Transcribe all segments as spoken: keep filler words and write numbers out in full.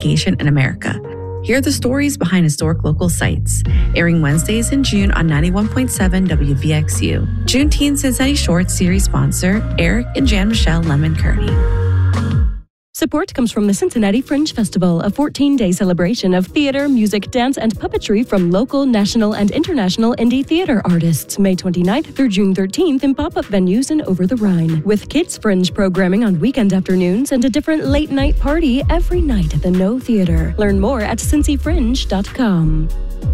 location in America. Hear the stories behind historic local sites. Airing Wednesdays in June on ninety-one point seven W V X U. Juneteenth Cincinnati Short Series sponsor, Eric and Jan Michelle Lemon-Kearney. Support comes from the Cincinnati Fringe Festival, a fourteen-day celebration of theater, music, dance, and puppetry from local, national, and international indie theater artists, May twenty-ninth through June thirteenth in pop-up venues and over the Rhine. With kids' fringe programming on weekend afternoons and a different late-night party every night at the No Theater. Learn more at cincy fringe dot com.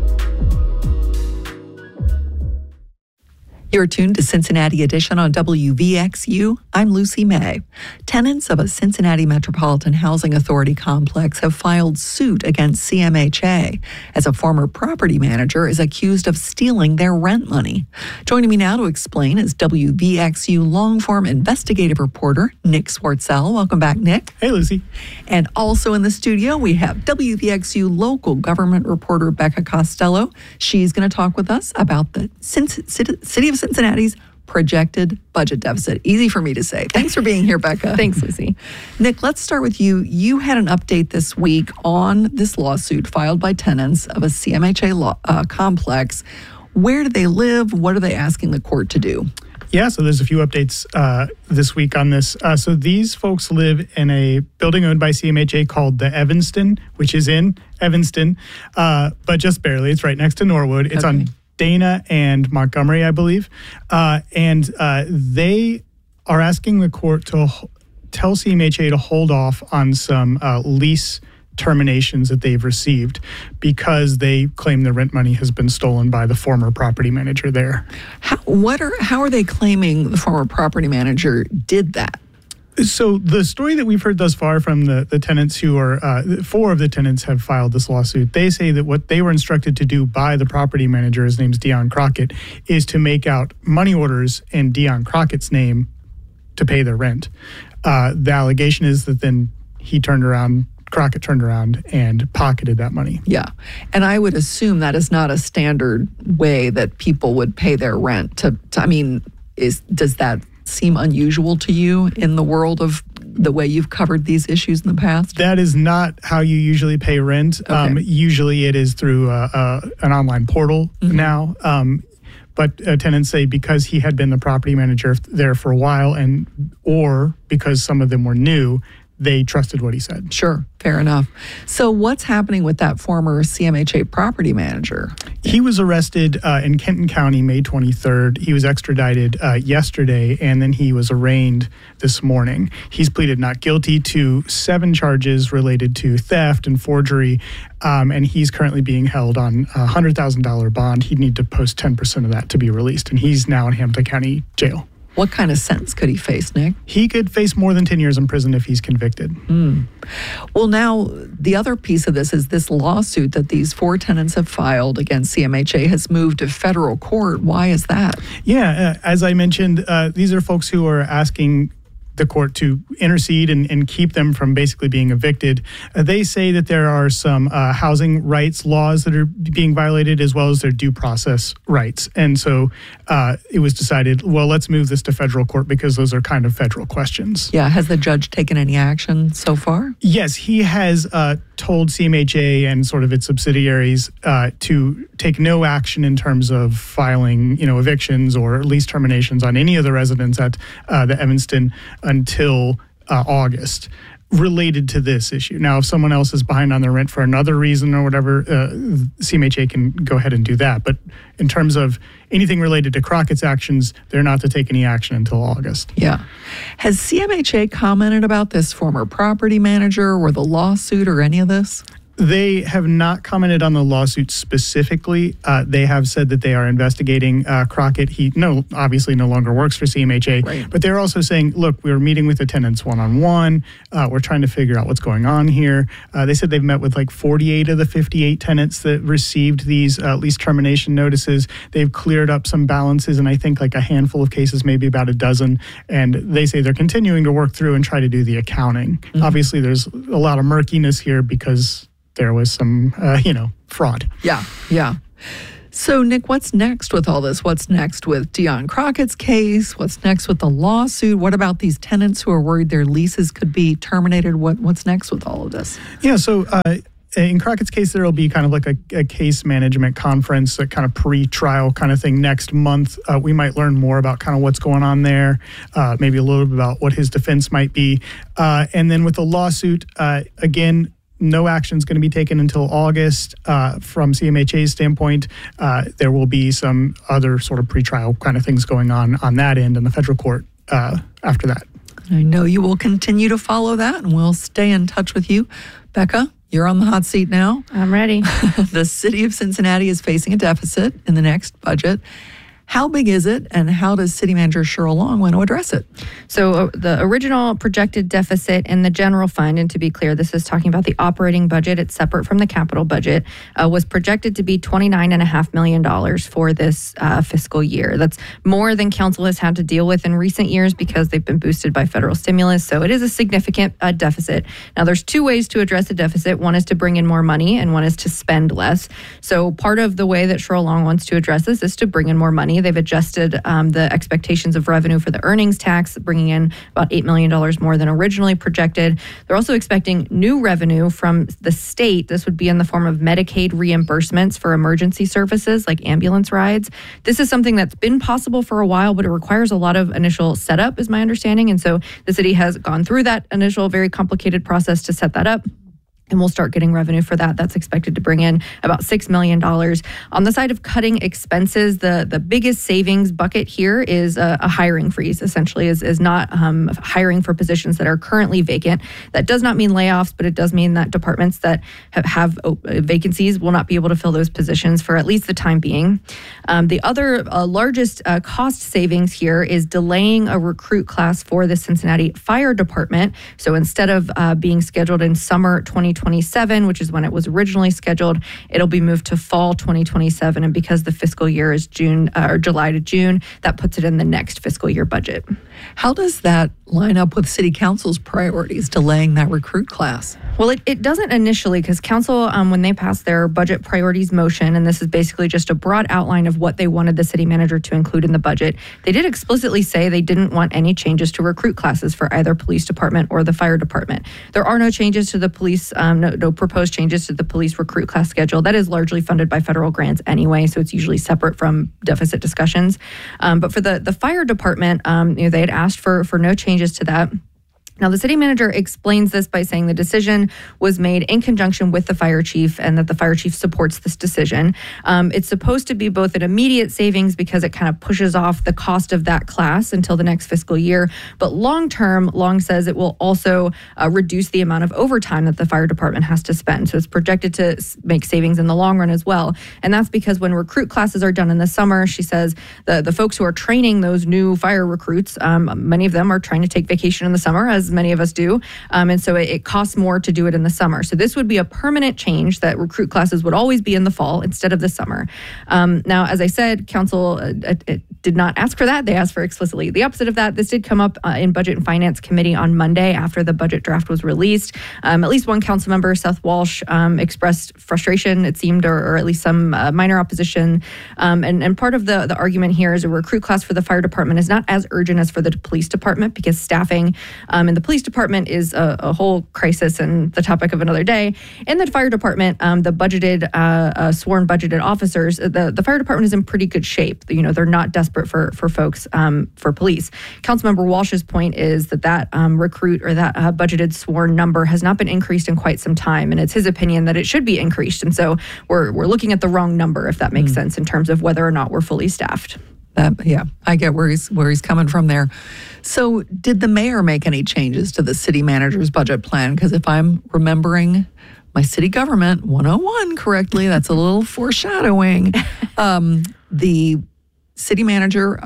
You're tuned to Cincinnati Edition on W V X U. I'm Lucy May. Tenants of a Cincinnati Metropolitan Housing Authority complex have filed suit against C M H A as a former property manager is accused of stealing their rent money. Joining me now to explain is W V X U long-form investigative reporter Nick Swartzell. Welcome back, Nick. Hey, Lucy. And also in the studio, we have W V X U local government reporter Becca Costello. She's going to talk with us about the City of Cincinnati's projected budget deficit. Easy for me to say. Thanks for being here, Becca. Thanks, Lucy. Nick, let's start with you. You had an update this week on this lawsuit filed by tenants of a C M H A law, uh, complex. Where do they live? What are they asking the court to do? Yeah, so there's a few updates uh, this week on this. Uh, so these folks live in a building owned by C M H A called the Evanston, which is in Evanston, uh, but just barely. It's right next to Norwood. It's okay. On Dana and Montgomery, I believe. Uh, and uh, they are asking the court to h- tell C M H A to hold off on some uh, lease terminations that they've received because they claim the rent money has been stolen by the former property manager there. How, what are, how are they claiming the former property manager did that? So the story that we've heard thus far from the, the tenants who are, uh, four of the tenants have filed this lawsuit. They say that what they were instructed to do by the property manager, his name's Dion Crockett, is to make out money orders in Dion Crockett's name to pay their rent. Uh, the allegation is that then he turned around, Crockett turned around and pocketed that money. Yeah. And I would assume that is not a standard way that people would pay their rent. To, to I mean, is does that seem unusual to you in the world of the way you've covered these issues in the past? That is not how you usually pay rent. Okay. Um, usually it is through uh, uh, an online portal mm-hmm. now. Um, but uh, tenants say because he had been the property manager there for a while and or because some of them were new, they trusted what he said. Sure, fair enough. So what's happening with that former C M H A property manager? He was arrested uh, in Kenton County May twenty-third. He was extradited uh, yesterday, and then he was arraigned this morning. He's pleaded not guilty to seven charges related to theft and forgery, um, and he's currently being held on a one hundred thousand dollars bond. He'd need to post ten percent of that to be released, and he's now in Hampton County Jail. What kind of sentence could he face, Nick? He could face more than ten years in prison if he's convicted. Mm. Well, now, the other piece of this is this lawsuit that these four tenants have filed against C M H A has moved to federal court. Why is that? Yeah, uh, as I mentioned, uh, these are folks who are asking the court to intercede and, and keep them from basically being evicted. Uh, they say that there are some uh, housing rights laws that are being violated as well as their due process rights. And so uh, it was decided, well, let's move this to federal court because those are kind of federal questions. Yeah. Has the judge taken any action so far? Yes, he has uh, told C M H A and sort of its subsidiaries uh, to take no action in terms of filing, you know, evictions or lease terminations on any of the residents at uh, the Evanston until uh, August related to this issue. Now, if someone else is behind on their rent for another reason or whatever, uh, C M H A can go ahead and do that. But in terms of anything related to Crockett's actions, they're not to take any action until August. Yeah. Has C M H A commented about this former property manager or the lawsuit or any of this? They have not commented on the lawsuit specifically. Uh, they have said that they are investigating uh, Crockett. He no, obviously no longer works for C M H A, right. But they're also saying, look, we were meeting with the tenants one-on-one. Uh, we're trying to figure out what's going on here. Uh, they said they've met with like forty-eight of the fifty-eight tenants that received these uh, lease termination notices. They've cleared up some balances, and I think like a handful of cases, maybe about a dozen. And they say they're continuing to work through and try to do the accounting. Mm-hmm. Obviously, there's a lot of murkiness here because there was some, uh, you know, fraud. Yeah, yeah. So, Nick, what's next with all this? What's next with Dion Crockett's case? What's next with the lawsuit? What about these tenants who are worried their leases could be terminated? What What's next with all of this? Yeah, so uh, in Crockett's case, there will be kind of like a, a case management conference, a kind of pre-trial kind of thing next month. Uh, we might learn more about kind of what's going on there, uh, maybe a little bit about what his defense might be. Uh, and then with the lawsuit, uh, again, no action is going to be taken until August. Uh, from C M H A's standpoint, uh, there will be some other sort of pretrial kind of things going on on that end in the federal court uh, after that. I know you will continue to follow that, and we'll stay in touch with you. Becca, you're on the hot seat now. I'm ready. The city of Cincinnati is facing a deficit in the next budget. How big is it, and how does City Manager Cheryl Long want to address it? So uh, the original projected deficit in the general fund, and to be clear, this is talking about the operating budget, it's separate from the capital budget, uh, was projected to be twenty-nine point five million dollars for this uh, fiscal year. That's more than council has had to deal with in recent years because they've been boosted by federal stimulus. So it is a significant uh, deficit. Now, there's two ways to address a deficit. One is to bring in more money, and one is to spend less. So part of the way that Cheryl Long wants to address this is to bring in more money. They've adjusted um, the expectations of revenue for the earnings tax, bringing in about eight million dollars more than originally projected. They're also expecting new revenue from the state. This would be in the form of Medicaid reimbursements for emergency services like ambulance rides. This is something that's been possible for a while, but it requires a lot of initial setup, is my understanding. And so the city has gone through that initial very complicated process to set that up. And we'll start getting revenue for that. That's expected to bring in about six million dollars. On the side of cutting expenses, the, the biggest savings bucket here is a, a hiring freeze, essentially, is, is not um, hiring for positions that are currently vacant. That does not mean layoffs, but it does mean that departments that have, have vacancies will not be able to fill those positions for at least the time being. Um, the other uh, largest uh, cost savings here is delaying a recruit class for the Cincinnati Fire Department. So instead of uh, being scheduled in summer twenty twenty-seven, which is when it was originally scheduled, it'll be moved to fall twenty twenty-seven. And because the fiscal year is June uh, or July to June, that puts it in the next fiscal year budget. How does that line up with City Council's priorities, delaying that recruit class? Well, it, it doesn't initially, because Council, um, when they passed their budget priorities motion, and this is basically just a broad outline of what they wanted the city manager to include in the budget, they did explicitly say they didn't want any changes to recruit classes for either police department or the fire department. There are no changes to the police, um, no, no proposed changes to the police recruit class schedule. That is largely funded by federal grants anyway, so it's usually separate from deficit discussions. Um, but for the, the fire department, um, you know, they had asked for, for no changes to that. Now, the city manager explains this by saying the decision was made in conjunction with the fire chief and that the fire chief supports this decision. Um, it's supposed to be both an immediate savings because it kind of pushes off the cost of that class until the next fiscal year. But long term, Long says it will also uh, reduce the amount of overtime that the fire department has to spend. So it's projected to make savings in the long run as well. And that's because when recruit classes are done in the summer, she says the, the folks who are training those new fire recruits, um, many of them are trying to take vacation in the summer, as many of us do. Um, and so it, it costs more to do it in the summer. So this would be a permanent change that recruit classes would always be in the fall instead of the summer. Um, now, as I said, council uh, it, it did not ask for that. They asked for explicitly the opposite of that. This did come up uh, in Budget and Finance Committee on Monday after the budget draft was released. Um, at least one council member, Seth Walsh, um, expressed frustration, it seemed, or, or at least some uh, minor opposition. Um, and, and part of the, the argument here is a recruit class for the fire department is not as urgent as for the police department because staffing um, in the police department is a, a whole crisis and the topic of another day. In the fire department, um, the budgeted, uh, uh, sworn budgeted officers, the, the fire department is in pretty good shape. You know, they're not desperate for, for folks um, for police. Councilmember Walsh's point is that that um, recruit or that uh, budgeted sworn number has not been increased in quite some time. And it's his opinion that it should be increased. And so we're, we're looking at the wrong number, if that makes mm. sense, in terms of whether or not we're fully staffed. That, yeah, I get where he's where he's coming from there. So did the mayor make any changes to the city manager's budget plan? Because if I'm remembering my city government one oh one correctly, that's a little foreshadowing. Um, the city manager uh,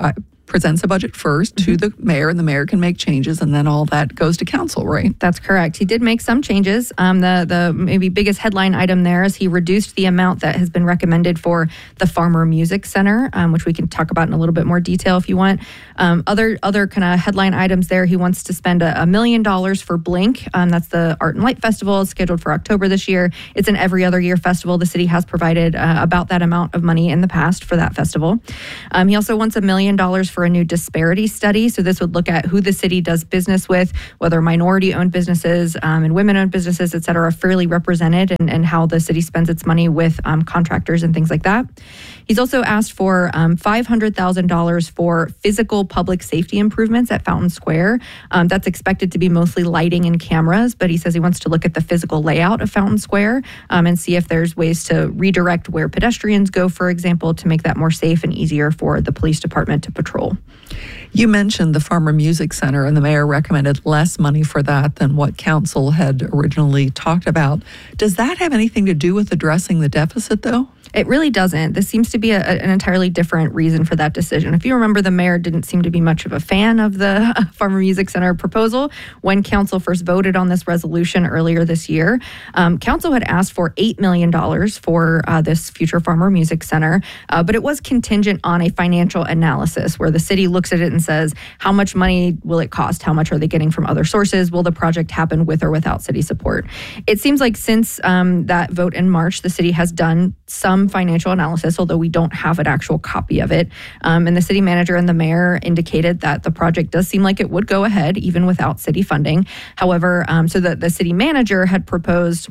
presents a budget first mm-hmm. to the mayor, and the mayor can make changes, and then all that goes to council, right? That's correct. He did make some changes. Um, the the maybe biggest headline item there is he reduced the amount that has been recommended for the Farmer Music Center, um, which we can talk about in a little bit more detail if you want. Um, other other kind of headline items there, he wants to spend a, a million dollars for Blink. Um, that's the Art and Light Festival. It's scheduled for October this year. It's an every other year festival. The city has provided uh, about that amount of money in the past for that festival. Um, he also wants a million dollars for a new disparity study. So this would look at who the city does business with, whether minority-owned businesses um, and women-owned businesses, et cetera, are fairly represented, and, and how the city spends its money with um, contractors and things like that. He's also asked for um, five hundred thousand dollars for physical public safety improvements at Fountain Square. Um, that's expected to be mostly lighting and cameras, but he says he wants to look at the physical layout of Fountain Square um, and see if there's ways to redirect where pedestrians go, for example, to make that more safe and easier for the police department to patrol. You mentioned the Farmer Music Center, and the mayor recommended less money for that than what council had originally talked about. Does that have anything to do with addressing the deficit, though? It really doesn't. This seems to be a, an entirely different reason for that decision. If you remember, the mayor didn't seem to be much of a fan of the Farmer Music Center proposal when council first voted on this resolution earlier this year. Um, council had asked for eight million dollars for uh, this future Farmer Music Center, uh, but it was contingent on a financial analysis where the city looks at it and says, how much money will it cost? How much are they getting from other sources? Will the project happen with or without city support? It seems like since um, that vote in March, the city has done some financial analysis, although we don't have an actual copy of it. Um, and the city manager and the mayor indicated that the project does seem like it would go ahead even without city funding. However, um, so the, the city manager had proposed,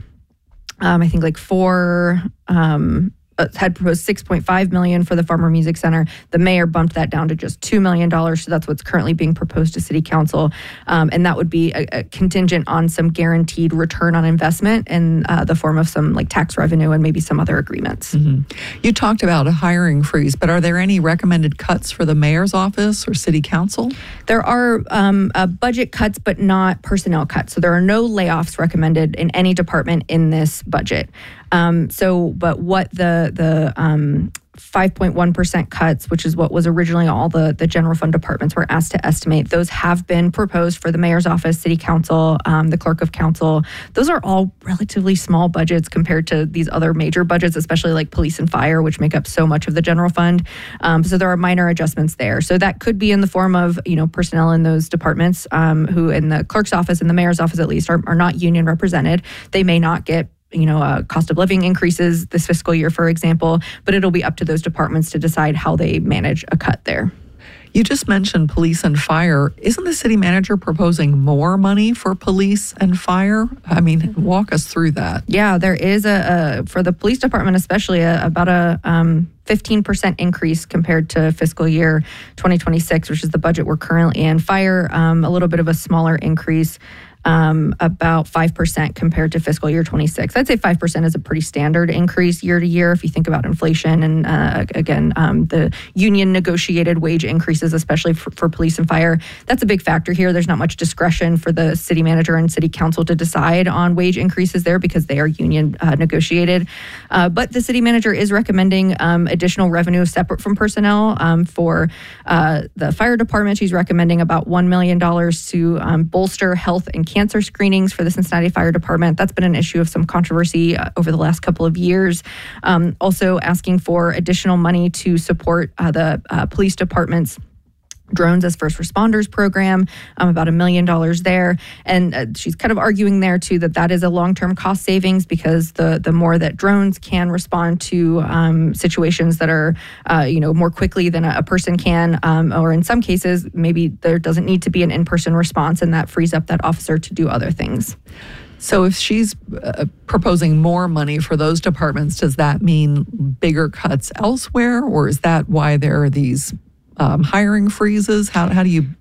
um, I think like four, um, had proposed six point five million dollars for the Farmer Music Center. The mayor bumped that down to just two million dollars. So that's what's currently being proposed to city council. Um, and that would be a, a contingent on some guaranteed return on investment in uh, the form of some like tax revenue and maybe some other agreements. Mm-hmm. You talked about a hiring freeze, but are there any recommended cuts for the mayor's office or city council? There are um, uh, budget cuts, but not personnel cuts. So there are no layoffs recommended in any department in this budget. Um, so, but what the the um, five point one percent cuts, which is what was originally all the, the general fund departments were asked to estimate, those have been proposed for the mayor's office, city council, um, the clerk of council. Those are all relatively small budgets compared to these other major budgets, especially like police and fire, which make up so much of the general fund. Um, so there are minor adjustments there. So that could be in the form of, you know, personnel in those departments um, who in the clerk's office and the mayor's office at least are, are not union represented. They may not get you know, uh, cost of living increases this fiscal year, for example, but it'll be up to those departments to decide how they manage a cut there. You just mentioned police and fire. Isn't the city manager proposing more money for police and fire? I mean, walk us through that. Yeah, there is a, a for the police department especially, a, about a um, fifteen percent increase compared to fiscal year twenty twenty-six, which is the budget we're currently in. Fire, um, a little bit of a smaller increase. Um, about five percent compared to fiscal year twenty-six. I'd say five percent is a pretty standard increase year to year if you think about inflation and, uh, again, um, the union negotiated wage increases, especially for, for police and fire. That's a big factor here. There's not much discretion for the city manager and city council to decide on wage increases there because they are union uh, negotiated. Uh, but the city manager is recommending um, additional revenue separate from personnel um, for uh, the fire department. She's recommending about one million dollars to um, bolster health and cancer screenings for the Cincinnati Fire Department. That's been an issue of some controversy uh, over the last couple of years. Um, also asking for additional money to support uh, the uh, police department's Drones as First Responders program, um, about a million dollars there. And uh, she's kind of arguing there, too, that that is a long-term cost savings because the the more that drones can respond to um, situations that are, uh, you know, more quickly than a, a person can, um, or in some cases, maybe there doesn't need to be an in-person response, and that frees up that officer to do other things. So if she's uh, proposing more money for those departments, does that mean bigger cuts elsewhere, or is that why there are these Um, hiring freezes? How how do you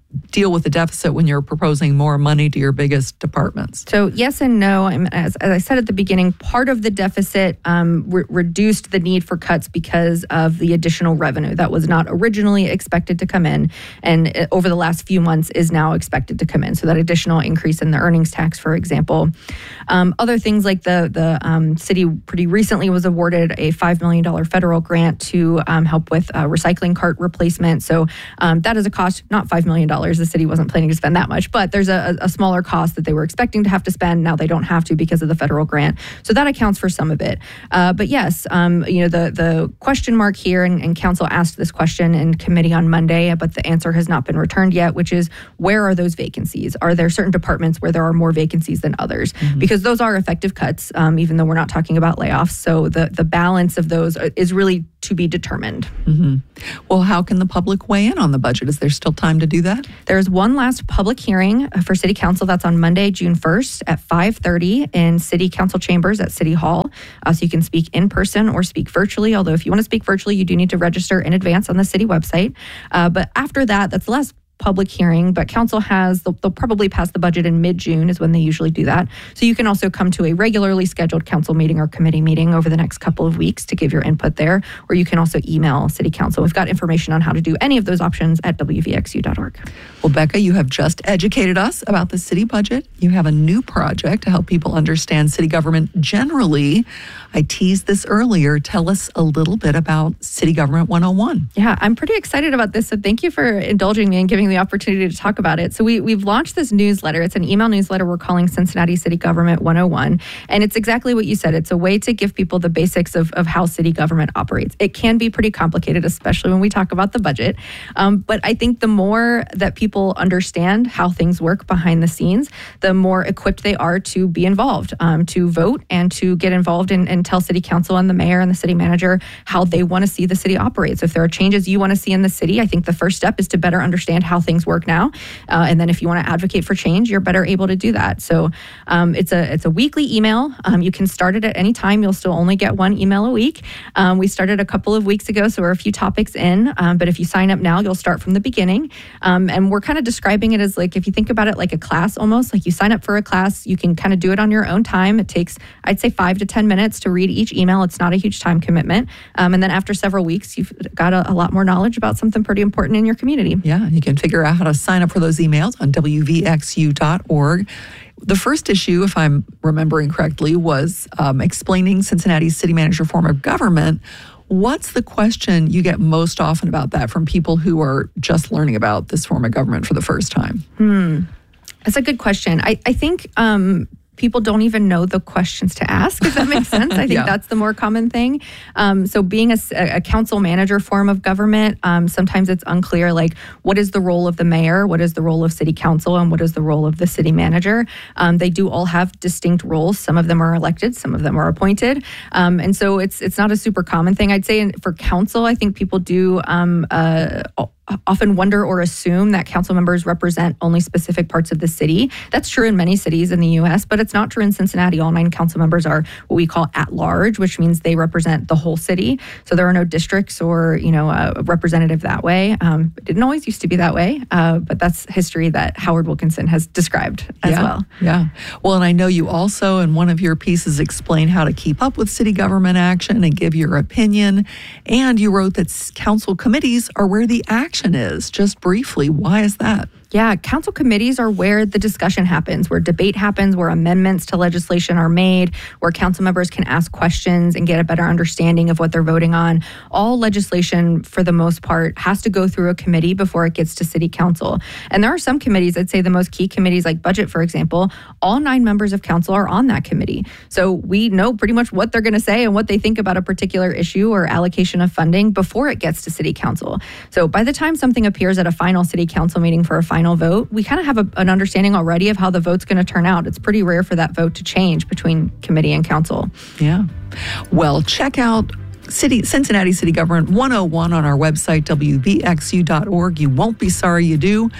deal with the deficit when you're proposing more money to your biggest departments? So yes and no. As, as I said at the beginning, part of the deficit um, re- reduced the need for cuts because of the additional revenue that was not originally expected to come in, and it, over the last few months is now expected to come in. So that additional increase in the earnings tax, for example. Um, other things like the, the um, city pretty recently was awarded a five million dollars federal grant to um, help with uh, recycling cart replacement. So um, that is a cost, not five million dollars. The city wasn't planning to spend that much, but there's a, a smaller cost that they were expecting to have to spend. Now they don't have to because of the federal grant. So that accounts for some of it. Uh, but yes, um, you know, the, the question mark here, and, and council asked this question in committee on Monday, but the answer has not been returned yet, which is, where are those vacancies? Are there certain departments where there are more vacancies than others? Mm-hmm. Because those are effective cuts, um, even though we're not talking about layoffs. So the, the balance of those is really to be determined. Mm-hmm. Well, how can the public weigh in on the budget? Is there still time to do that? There's one last public hearing for City Council. That's on Monday, June first at five thirty in City Council chambers at City Hall. Uh, so you can speak in person or speak virtually. Although if you want to speak virtually, you do need to register in advance on the city website. Uh, but after that, that's the last public hearing, but council has, they'll, they'll probably pass the budget in mid-June is when they usually do that. So you can also come to a regularly scheduled council meeting or committee meeting over the next couple of weeks to give your input there, or you can also email City Council. We've got information on how to do any of those options at W V X U dot org. Well, Becca, you have just educated us about the city budget. You have a new project to help people understand city government generally. I teased this earlier. Tell us a little bit about City Government one oh one. Yeah, I'm pretty excited about this. So thank you for indulging me and giving the opportunity to talk about it. So we, we've launched this newsletter. It's an email newsletter we're calling Cincinnati City Government one oh one. And it's exactly what you said. It's a way to give people the basics of, of how city government operates. It can be pretty complicated, especially when we talk about the budget. Um, but I think the more that people understand how things work behind the scenes, the more equipped they are to be involved, um, to vote and to get involved in, and tell City Council and the mayor and the city manager how they want to see the city operate. So if there are changes you want to see in the city, I think the first step is to better understand how things work now. Uh, and then if you want to advocate for change, you're better able to do that. So um, it's a it's a weekly email. Um, you can start it at any time. You'll still only get one email a week. Um, we started a couple of weeks ago, so we're a few topics in. Um, but if you sign up now, you'll start from the beginning. Um, and we're kind of describing it as like, if you think about it like a class almost, like you sign up for a class, you can kind of do it on your own time. It takes, I'd say, five to ten minutes to read each email. It's not a huge time commitment. Um, and then after several weeks, you've got a, a lot more knowledge about something pretty important in your community. Yeah, you can figure out how to sign up for those emails on W V X U dot org. The first issue, if I'm remembering correctly, was um, explaining Cincinnati's city manager form of government. What's the question you get most often about that from people who are just learning about this form of government for the first time? Hmm. That's a good question. I, I think um, people don't even know the questions to ask, if that makes sense. I think yeah. that's the more common thing. Um, so being a, a council manager form of government, um, sometimes it's unclear, like, what is the role of the mayor? What is the role of city council? And what is the role of the city manager? Um, they do all have distinct roles. Some of them are elected, some of them are appointed. Um, and so it's it's not a super common thing. I'd say in, for council, I think people do um, uh, often wonder or assume that council members represent only specific parts of the city. That's true in many cities in the U S, but it's not true in Cincinnati. All nine council members are what we call at large, which means they represent the whole city. So there are no districts or, you know, a representative that way. Um, it didn't always used to be that way, uh, but that's history that Howard Wilkinson has described as yeah, well. Yeah. Well, and I know you also, in one of your pieces, explain how to keep up with city government action and give your opinion. And you wrote that council committees are where the action is. Just briefly, why is that? Yeah, council committees are where the discussion happens, where debate happens, where amendments to legislation are made, where council members can ask questions and get a better understanding of what they're voting on. All legislation, for the most part, has to go through a committee before it gets to city council. And there are some committees, I'd say the most key committees like budget, for example, all nine members of council are on that committee. So we know pretty much what they're going to say and what they think about a particular issue or allocation of funding before it gets to city council. So by the time something appears at a final city council meeting for a final final vote, we kind of have a, an understanding already of how the vote's going to turn out. It's pretty rare for that vote to change between committee and council. Yeah. Well, check out City Cincinnati City Government one oh one on our website, W V X U dot org. You won't be sorry you do.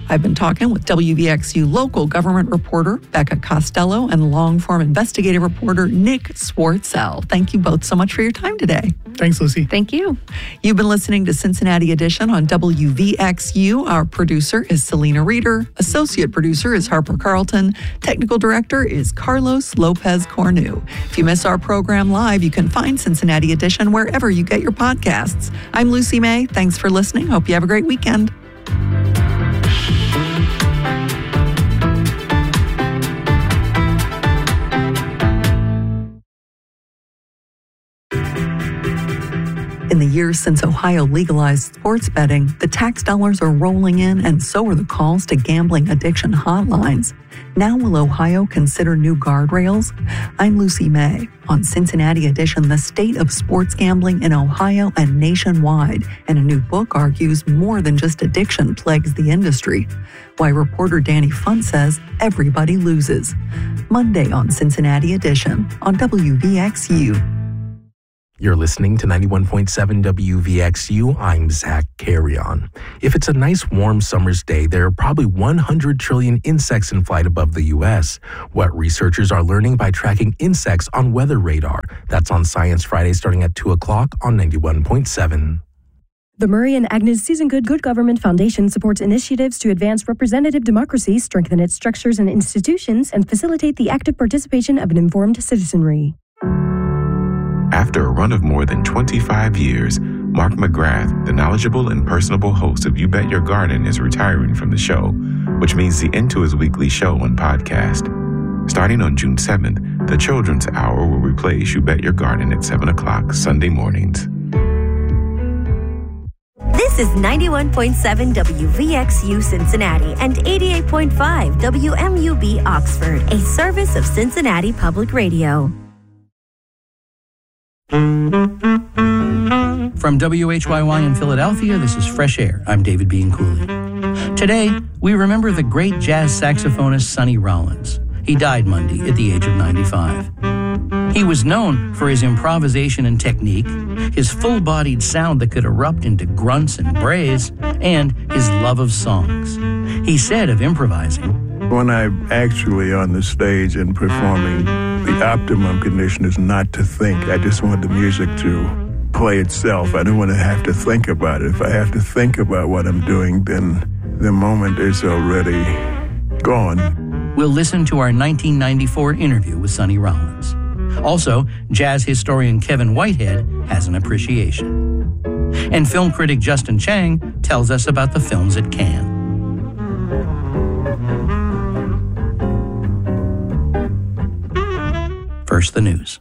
I've been talking with W V X U local government reporter Becca Costello and long-form investigative reporter Nick Swartzell. Thank you both so much for your time today. Thanks, Lucy. Thank you. You've been listening to Cincinnati Edition on W V X U. Our producer is Selena Reeder. Associate producer is Harper Carlton. Technical director is Carlos Lopez Cornu. If you miss our program live, you can find Cincinnati Edition wherever you get your podcasts. I'm Lucy May. Thanks for listening. Hope you have a great weekend. In the years since Ohio legalized sports betting, the tax dollars are rolling in, and so are the calls to gambling addiction hotlines. Now will Ohio consider new guardrails? I'm Lucy May. On Cincinnati Edition, the state of sports gambling in Ohio and nationwide, and a new book argues more than just addiction plagues the industry. Why reporter Danny Funt says everybody loses. Monday on Cincinnati Edition on W V X U. You're listening to ninety-one point seven W V X U. I'm Zach Carrion. If it's a nice warm summer's day, there are probably one hundred trillion insects in flight above the U S. What researchers are learning by tracking insects on weather radar. That's on Science Friday starting at two o'clock on ninety-one point seven. The Murray and Agnes Susan Good Good Government Foundation supports initiatives to advance representative democracy, strengthen its structures and institutions, and facilitate the active participation of an informed citizenry. After a run of more than twenty-five years, Mark McGrath, the knowledgeable and personable host of You Bet Your Garden, is retiring from the show, which means the end to his weekly show and podcast. Starting on June seventh, the Children's Hour will replace You Bet Your Garden at seven o'clock Sunday mornings. This is ninety-one point seven W V X U Cincinnati and eighty-eight point five W M U B Oxford, a service of Cincinnati Public Radio. From W H Y Y in Philadelphia, this is Fresh Air. I'm David Bean Cooley. Today, we remember the great jazz saxophonist Sonny Rollins. He died Monday at the age of ninety-five. He was known for his improvisation and technique, his full-bodied sound that could erupt into grunts and brays, and his love of songs. He said of improvising, when I'm actually on the stage and performing, the optimum condition is not to think. I just want the music to play itself. I don't want to have to think about it. If I have to think about what I'm doing, then the moment is already gone. We'll listen to our nineteen ninety-four interview with Sonny Rollins. Also, jazz historian Kevin Whitehead has an appreciation. And film critic Justin Chang tells us about the films at Cannes. First, the news.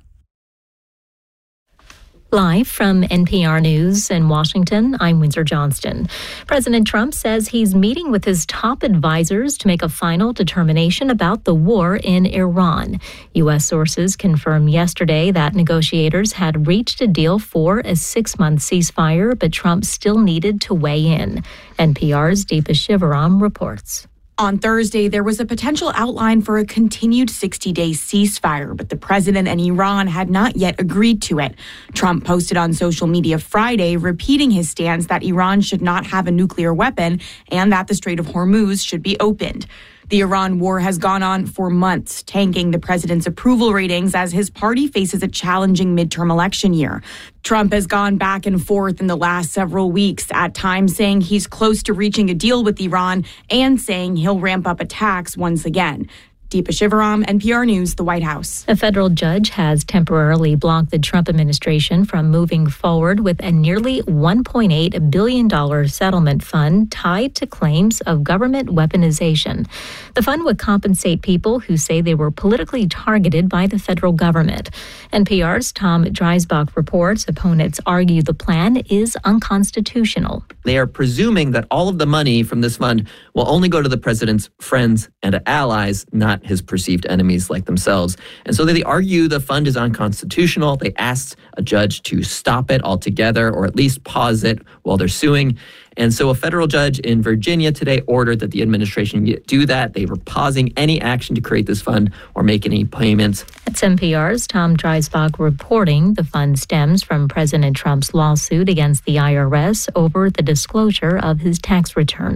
Live from N P R News in Washington, I'm Windsor Johnston. President Trump says he's meeting with his top advisors to make a final determination about the war in Iran. U S sources confirmed yesterday that negotiators had reached a deal for a six-month ceasefire, but Trump still needed to weigh in. N P R's Deepa Shivaram reports. On Thursday, there was a potential outline for a continued sixty-day ceasefire, but the president and Iran had not yet agreed to it. Trump posted on social media Friday, repeating his stance that Iran should not have a nuclear weapon and that the Strait of Hormuz should be opened. The Iran war has gone on for months, tanking the president's approval ratings as his party faces a challenging midterm election year. Trump has gone back and forth in the last several weeks, at times saying he's close to reaching a deal with Iran and saying he'll ramp up attacks once again. Deepa Shivaram, N P R News, the White House. A federal judge has temporarily blocked the Trump administration from moving forward with a nearly one point eight billion dollars settlement fund tied to claims of government weaponization. The fund would compensate people who say they were politically targeted by the federal government. N P R's Tom Dreisbach reports opponents argue the plan is unconstitutional. They are presuming that all of the money from this fund will only go to the president's friends and allies, not his perceived enemies like themselves. And so they argue the fund is unconstitutional. They asked a judge to stop it altogether or at least pause it while they're suing. And so a federal judge in Virginia today ordered that the administration do that. They were pausing any action to create this fund or make any payments. It's N P R's Tom Dreisbach reporting the fund stems from President Trump's lawsuit against the I R S over the disclosure of his tax returns.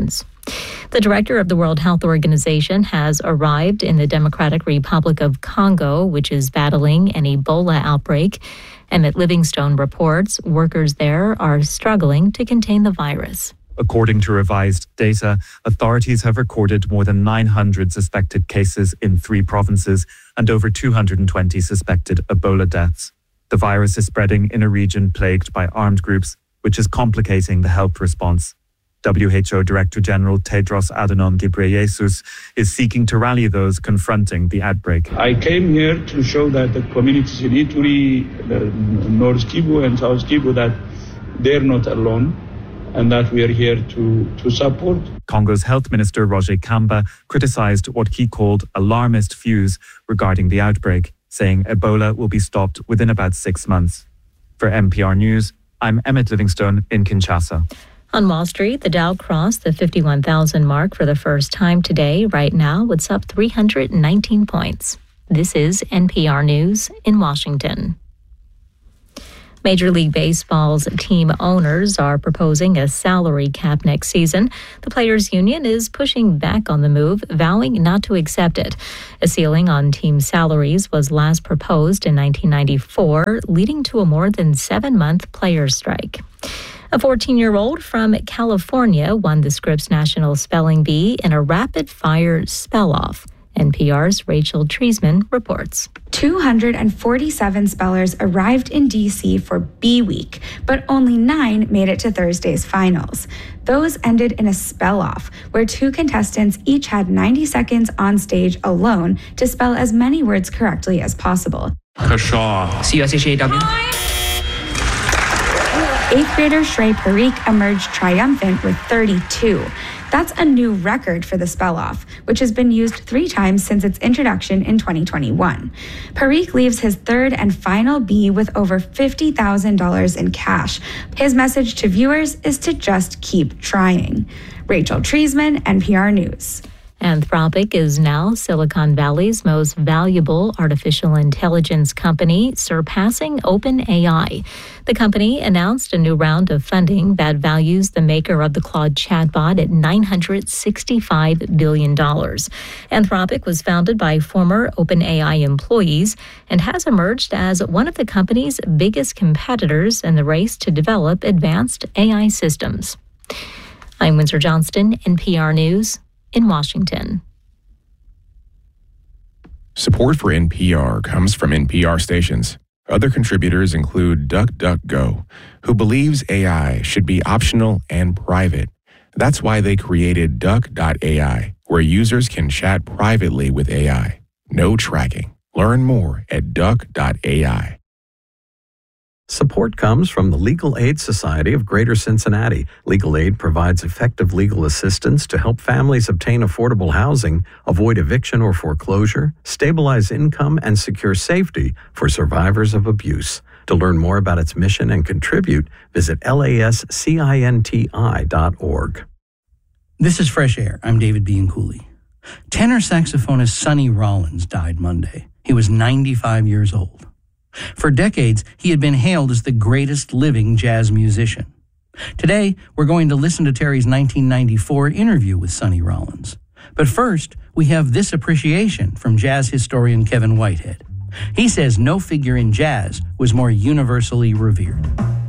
The director of the World Health Organization has arrived in the Democratic Republic of Congo, which is battling an Ebola outbreak. Emmett Livingstone reports workers there are struggling to contain the virus. According to revised data, authorities have recorded more than nine hundred suspected cases in three provinces and over two hundred twenty suspected Ebola deaths. The virus is spreading in a region plagued by armed groups, which is complicating the health response. W H O Director General Tedros Adhanom Ghebreyesus is seeking to rally those confronting the outbreak. I came here to show that the communities in Ituri, North Kivu and South Kivu, that they're not alone and that we are here to, to support. Congo's Health Minister Roger Kamba criticized what he called alarmist views regarding the outbreak, saying Ebola will be stopped within about six months. For N P R News, I'm Emmett Livingstone in Kinshasa. On Wall Street, the Dow crossed the fifty-one thousand mark for the first time today. Right now, it's up three hundred nineteen points. This is N P R News in Washington. Major League Baseball's team owners are proposing a salary cap next season. The Players Union is pushing back on the move, vowing not to accept it. A ceiling on team salaries was last proposed in nineteen ninety-four, leading to a more than seven-month players' strike. A fourteen-year-old from California won the Scripps National Spelling Bee in a rapid-fire spell-off. N P R's Rachel Treisman reports. two hundred forty-seven spellers arrived in D C for Bee Week, but only nine made it to Thursday's finals. Those ended in a spell-off, where two contestants each had ninety seconds on stage alone to spell as many words correctly as possible. Kershaw. C U S H A W. Eighth grader Shrey Parikh emerged triumphant with thirty-two. That's a new record for the spell-off, which has been used three times since its introduction in twenty twenty-one. Parikh leaves his third and final bee with over fifty thousand dollars in cash. His message to viewers is to just keep trying. Rachel Treisman, N P R News. Anthropic is now Silicon Valley's most valuable artificial intelligence company, surpassing OpenAI. The company announced a new round of funding that values the maker of the Claude chatbot at nine hundred sixty-five billion dollars. Anthropic was founded by former OpenAI employees and has emerged as one of the company's biggest competitors in the race to develop advanced A I systems. I'm Windsor Johnston, N P R News in Washington. Support for N P R comes from N P R stations. Other contributors include DuckDuckGo, who believes A I should be optional and private. That's why they created Duck dot A I, where users can chat privately with A I. No tracking. Learn more at Duck dot A I. Support comes from the Legal Aid Society of Greater Cincinnati. Legal Aid provides effective legal assistance to help families obtain affordable housing, avoid eviction or foreclosure, stabilize income, and secure safety for survivors of abuse. To learn more about its mission and contribute, visit L A S C I N T I dot org. This is Fresh Air. I'm David Bianculli. Tenor saxophonist Sonny Rollins died Monday. He was ninety-five years old. For decades, he had been hailed as the greatest living jazz musician. Today, we're going to listen to Terry's nineteen ninety-four interview with Sonny Rollins. But first, we have this appreciation from jazz historian Kevin Whitehead. He says no figure in jazz was more universally revered.